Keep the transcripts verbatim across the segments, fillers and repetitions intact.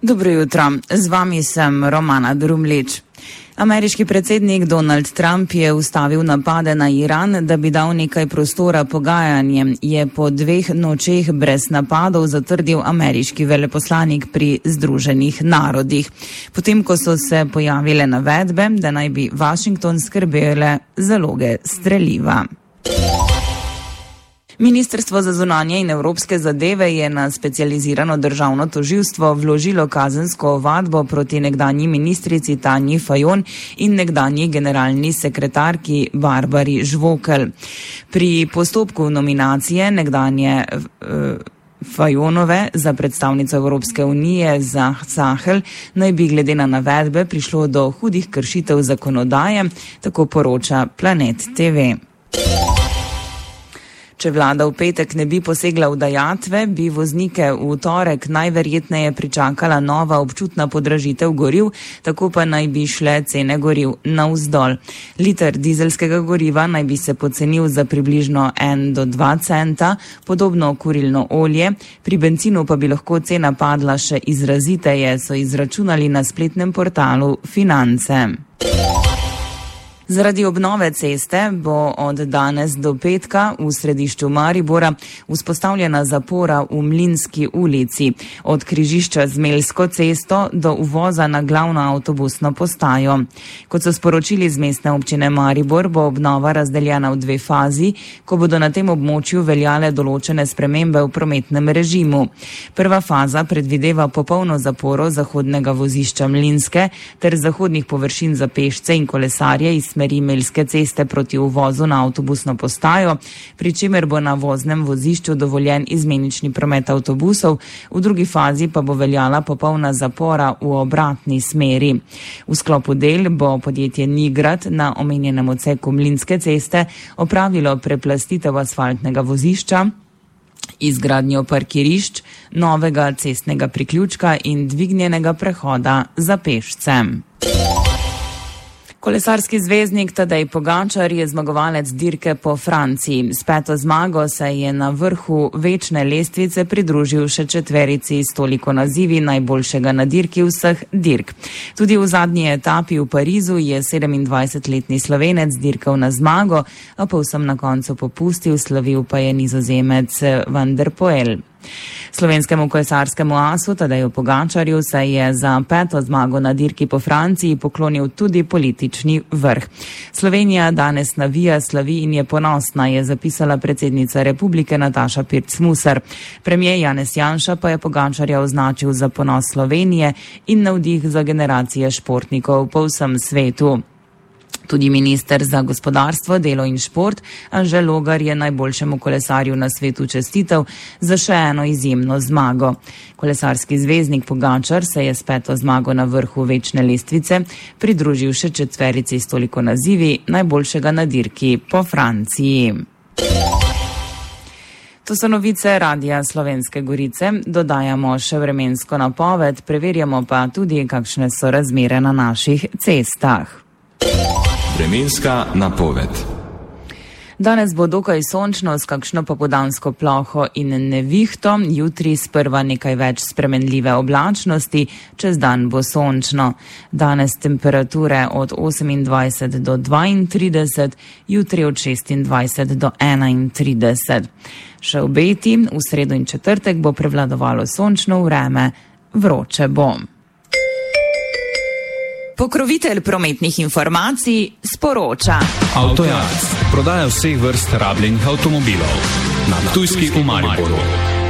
Dobro jutro, z vami sem Romana Drumlič. Ameriški predsednik Donald Trump je ustavil napade na Iran, da bi dal nekaj prostora pogajanjem, je po dveh nočeh brez napadov zatrdil ameriški veleposlanik pri Združenih narodih. Potem, ko so se pojavile navedbe, da naj bi Washington skrbele zaloge streliva. Ministrstvo za zunanje in evropske zadeve je na specializirano državno tožilstvo vložilo kazensko ovadbo proti nekdanji ministrici Tanji Fajon in nekdanji generalni sekretarki Barbari Žvokelj. Pri postopku nominacije nekdanje uh, Fajonove za predstavnico Evropske unije za Sahel naj bi glede na navedbe prišlo do hudih kršitev zakonodaje, tako poroča Planet T V. Če vlada v petek ne bi posegla v dajatve, bi voznike v torek najverjetneje pričakala nova občutna podražitev goriv, tako pa naj bi šle cene goriv navzdol. Liter dizelskega goriva naj bi se pocenil za približno en do dva centa, podobno kurilno olje, pri bencinu pa bi lahko cena padla še izraziteje, so izračunali na spletnem portalu Finance. Zaradi obnove ceste bo od danes do petka v središču Maribora vzpostavljena zapora v Mlinski ulici, od križišča z Melsko cesto do uvoza na glavno avtobusno postajo. Kot so sporočili z mestne občine Maribor, bo obnova razdeljena v dve fazi, ko bodo na tem območju veljale določene spremembe v prometnem režimu. Prva faza predvideva popolno zaporo zahodnega vozišča Mlinske ter zahodnih površin za pešce in kolesarje iz smeri Melske ceste proti uvozu na avtobusno postajo, pri čemer bo na voznem vozišču dovoljen izmenični promet avtobusov, v drugi fazi pa bo veljala popolna zapora v obratni smeri. V sklopu del bo podjetje Nigrad na omenjenem odseku Mlinske ceste opravilo preplastitev asfaltnega vozišča, izgradnjo parkirišč, novega cestnega priključka in dvignjenega prehoda za pešce. Kolesarski zvezdnik Tadej Pogačar je zmagovalec dirke po Franciji. S peto zmago se je na vrhu večne lestvice pridružil še četverici s toliko nazivi najboljšega na dirki vseh dirk. Tudi v zadnji etapi v Parizu je sedemindvajsetletni Slovenec dirkal na zmago, a povsem na koncu popustil, slavil pa je Nizozemec Van der Poel. Slovenskemu kolesarskemu asu Tadeju Pogačarju se je za peto zmago na dirki po Franciji poklonil tudi politični vrh. Slovenija danes navija, slavi in je ponosna, je zapisala predsednica republike Nataša Pirc Musar. Premijer Janez Janša pa je Pogačarja označil za ponos Slovenije in navdih za generacije športnikov po vsem svetu. Tudi minister za gospodarstvo, delo in šport Anže Logar je najboljšemu kolesarju na svetu čestitev za še eno izjemno zmago. Kolesarski zvezdnik Pogačar se je s peto zmago na vrhu večne lestvice pridružil še četverici s toliko nazivi najboljšega na dirki po Franciji. To so novice Radia Slovenske Gorice. Dodajamo še vremensko napoved, preverjamo pa tudi, kakšne so razmere na naših cestah. Vremenska napoved. Danes bo dokaj sončno s kakšno popoldansko ploho in nevihto, jutri sprva nekaj več spremenljive oblačnosti, čez dan bo sončno. Danes temperature od osemindvajset do dvaintrideset, jutri od šestindvajset do enaintrideset. Še obeti, v sredo in četrtek bo prevladovalo sončno vreme, vroče bo. Pokrovitelj prometnih informacij sporoča. Avtojaz, prodaja vseh vrst rabljenih avtomobilov. Na Ptujski v Mariboru.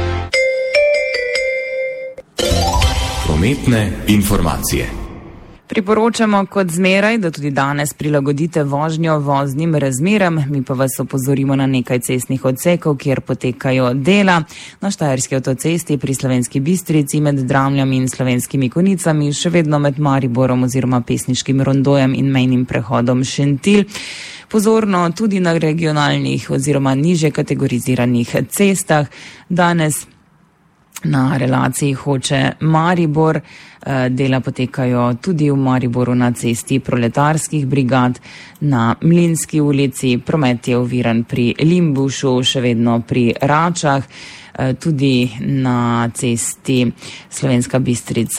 Prometne informacije. Priporočamo kot zmeraj, da tudi danes prilagodite vožnjo voznim razmeram, mi pa vas opozorimo na nekaj cestnih odsekov, kjer potekajo dela. Na Štajerski avtocesti pri Slovenski Bistrici med Dramljami in Slovenskimi Konicami, še vedno med Mariborom oziroma Pesniškim rondojem in mejnim prehodom Šentilj. Pozorno tudi na regionalnih oziroma niže kategoriziranih cestah. Danes na relaciji Hoče Maribor dela potekajo tudi v Mariboru na cesti proletarskih brigad, na Mlinski ulici, promet je oviran pri Limbušu, še vedno pri Račah, tudi na cesti Slovenska Bistrica